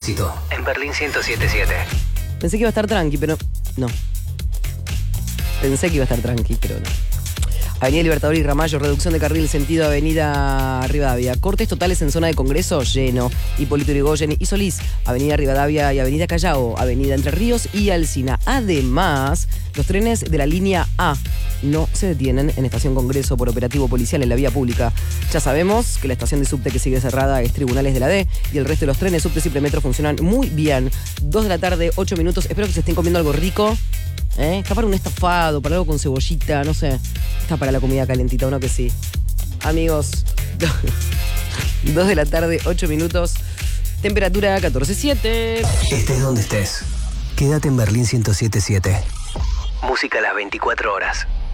tránsito en Berlín 107.7. Pensé que iba a estar tranqui, pero no. Pensé que iba a estar tranqui, pero no. Avenida Libertador y Ramallo, reducción de carril sentido Avenida Rivadavia. Cortes totales en zona de Congreso, lleno. Hipólito Yrigoyen y Solís, Avenida Rivadavia y Avenida Callao, Avenida Entre Ríos y Alsina. Además, los trenes de la línea A no se detienen en Estación Congreso por operativo policial en la vía pública. Ya sabemos que la estación de subte que sigue cerrada es Tribunales de la D y el resto de los trenes, subtes y premetro funcionan muy bien. 2 de la tarde, 8 minutos. Espero que se estén comiendo algo rico. Está para un estofado, para algo con cebollita, no sé. Está para la comida calentita, uno que sí. Amigos, 2 de la tarde, 8 minutos. Temperatura 14.7. Estés donde estés. Quédate en Berlín 107.7. Música a las 24 horas.